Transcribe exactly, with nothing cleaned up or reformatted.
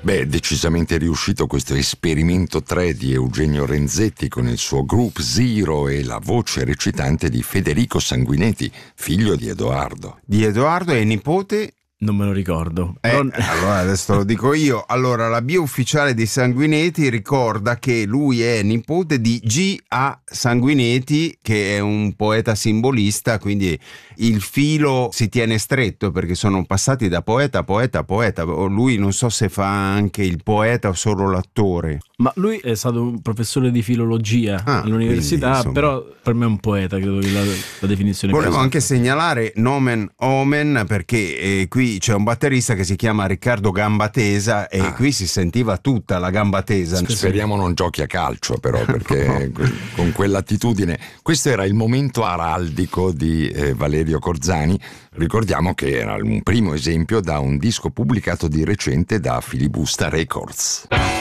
Beh, decisamente riuscito questo esperimento tre di Eugenio Renzetti con il suo Group Zero e la voce recitante di Federico Sanguinetti, figlio di Edoardo. Di Edoardo e nipote? Non me lo ricordo. Eh, Però... Allora adesso lo dico io. Allora, la bio ufficiale di Sanguinetti ricorda che lui è nipote di G A Sanguinetti, che è un poeta simbolista, quindi il filo si tiene stretto perché sono passati da poeta a poeta a poeta. Lui non so se fa anche il poeta o solo l'attore. Ma lui è stato un professore di filologia ah, all'università, quindi, però per me è un poeta, credo che la, la definizione. Volevo anche segnalare nomen omen, perché eh, qui c'è un batterista che si chiama Riccardo Gambatesa e ah. qui si sentiva tutta la gamba tesa. Speriamo non giochi a calcio però, perché no. con quell'attitudine. Questo era il momento araldico di eh, Valerio Corzani. Ricordiamo che era un primo esempio da un disco pubblicato di recente da Filibusta Records.